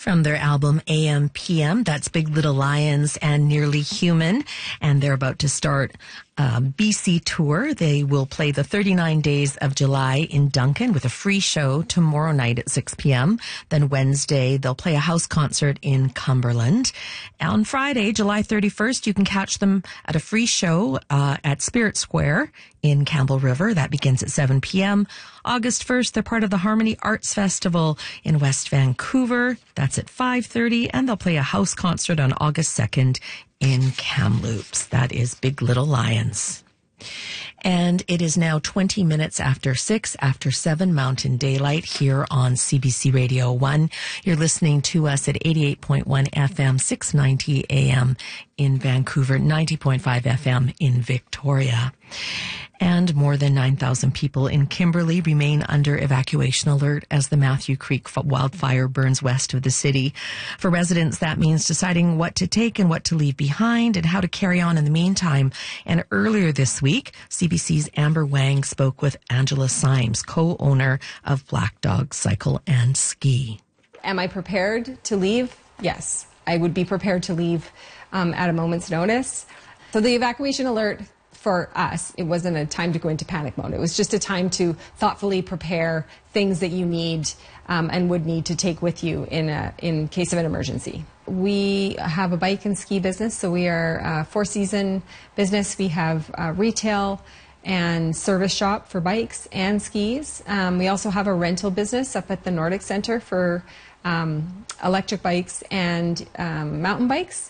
From their album AM/PM, that's Big Little Lions and Nearly Human, and they're about to start a BC tour. They will play the 39 days of July in Duncan with a free show tomorrow night at 6 p.m. Then Wednesday, they'll play a house concert in Cumberland. On Friday, July 31st, you can catch them at a free show at Spirit Square in Campbell River. That begins at 7 p.m. August 1st, they're part of the Harmony Arts Festival in West Vancouver. That's at 5:30, and they'll play a house concert on August 2nd in Kamloops. That is Big Little Lions. And it is now 20 minutes after 6, after 7 Mountain Daylight here on CBC Radio 1. You're listening to us at 88.1 FM, 690 AM in Vancouver, 90.5 FM in Victoria. And more than 9,000 people in Kimberley remain under evacuation alert as the Matthew Creek wildfire burns west of the city. For residents, that means deciding what to take and what to leave behind and how to carry on in the meantime. And earlier this week, CBC's Amber Wang spoke with Angela Symes, co-owner of Black Dog Cycle and Ski. Am I prepared to leave? Yes, I would be prepared to leave at a moment's notice. So the evacuation alert, for us, it wasn't a time to go into panic mode. It was just a time to thoughtfully prepare things that you need and would need to take with you in case of an emergency. We have a bike and ski business, so we are a four-season business. We have retail and service shop for bikes and skis. We also have a rental business up at the Nordic Centre for electric bikes and mountain bikes.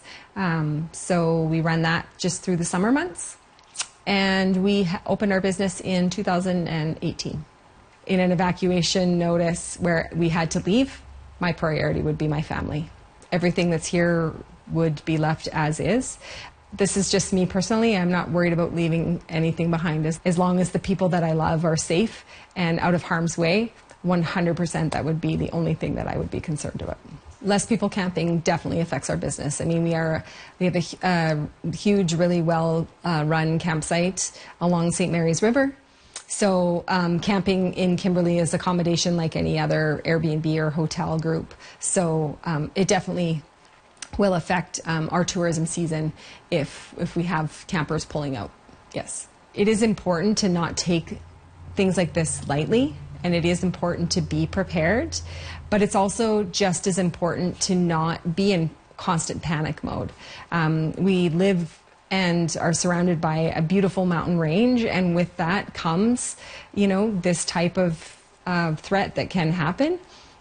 So we run that just through the summer months. And we opened our business in 2018. In an evacuation notice where we had to leave, my priority would be my family. Everything that's here would be left as is. This is just me personally. I'm not worried about leaving anything behind. As long as the people that I love are safe and out of harm's way, 100% that would be the only thing that I would be concerned about. Less people camping definitely affects our business. I mean, we have a huge, really well run campsite along St. Mary's River. So camping in Kimberley is accommodation like any other Airbnb or hotel group. So it definitely will affect our tourism season if we have campers pulling out. Yes. It is important to not take things like this lightly, and it is important to be prepared. But it's also just as important to not be in constant panic mode. We live and are surrounded by a beautiful mountain range, and with that comes, this type of threat that can happen.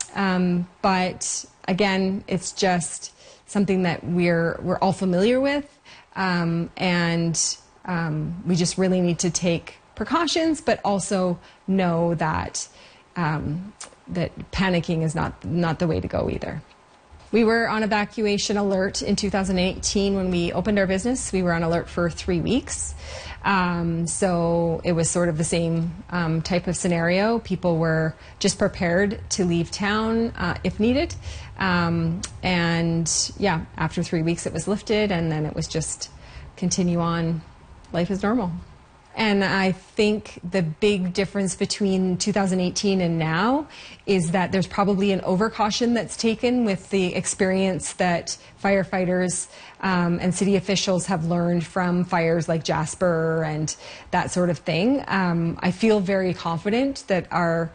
But again, it's just something that we're all familiar with, and we just really need to take precautions, but also know that that panicking is not the way to go either. We were on evacuation alert in 2018 when we opened our business. We were on alert for 3 weeks. So it was sort of the same type of scenario. People were just prepared to leave town if needed. And yeah, after 3 weeks it was lifted, and then it was just continue on life as normal. And I think the big difference between 2018 and now is that there's probably an overcaution that's taken with the experience that firefighters and city officials have learned from fires like Jasper and that sort of thing. I feel very confident that our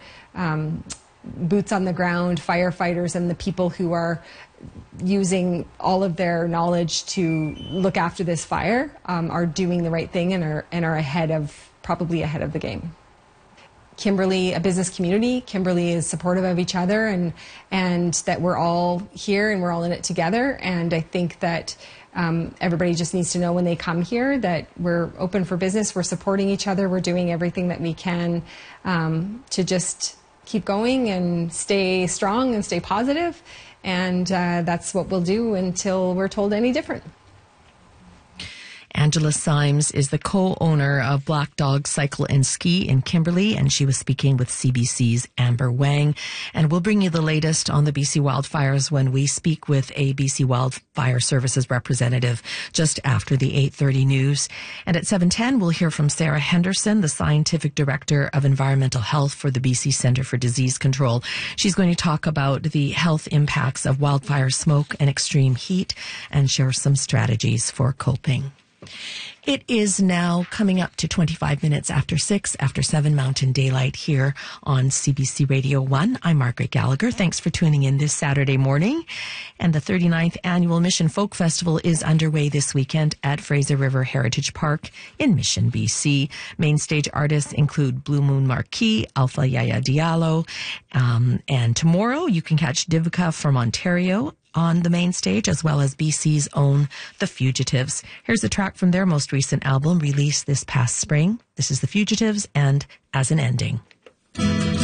boots on the ground firefighters and the people who are using all of their knowledge to look after this fire are doing the right thing and are probably ahead of the game. Kimberley, a business community, Kimberley is supportive of each other, and that we're all here and we're all in it together. And I think that everybody just needs to know when they come here that we're open for business, we're supporting each other, we're doing everything that we can to just keep going and stay strong and stay positive. And that's what we'll do until we're told any different. Angela Symes is the co-owner of Black Dog Cycle and Ski in Kimberley, and she was speaking with CBC's Amber Wang. And we'll bring you the latest on the BC wildfires when we speak with a BC Wildfire Services representative just after the 8:30 news. And at 7:10, we'll hear from Sarah Henderson, the Scientific Director of Environmental Health for the BC Centre for Disease Control. She's going to talk about the health impacts of wildfire smoke and extreme heat and share some strategies for coping. It is now coming up to 25 minutes after 6, after 7 Mountain Daylight here on CBC Radio 1. I'm Margaret Gallagher. Thanks for tuning in this Saturday morning. And the 39th Annual Mission Folk Festival is underway this weekend at Fraser River Heritage Park in Mission, BC. Main stage artists include Blue Moon Marquis, Alpha Yaya Diallo, and tomorrow you can catch Divika from Ontario on the main stage, as well as BC's own The Fugitives. Here's a track from their most recent album released this past spring. This is The Fugitives and As an Ending.